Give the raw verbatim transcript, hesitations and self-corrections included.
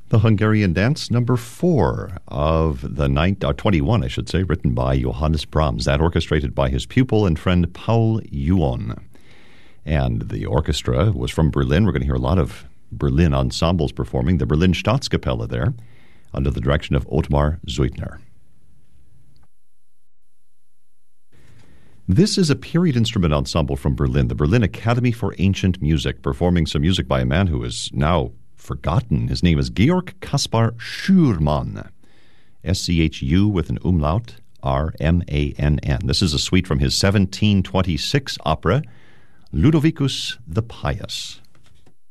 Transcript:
The Hungarian Dance, number four of the ninth, uh, twenty-one, I should say, written by Johannes Brahms, that orchestrated by his pupil and friend Paul Yuon. And the orchestra was from Berlin. We're going to hear a lot of Berlin ensembles performing. The Berlin Staatskapelle there, under the direction of Ottmar Zeutner. This is a period instrument ensemble from Berlin, the Berlin Academy for Ancient Music, performing some music by a man who is now forgotten. His name is Georg Caspar Schurmann, S C H U with an umlaut, R M A N N. This is a suite from his seventeen twenty-six opera, Ludovicus the Pious.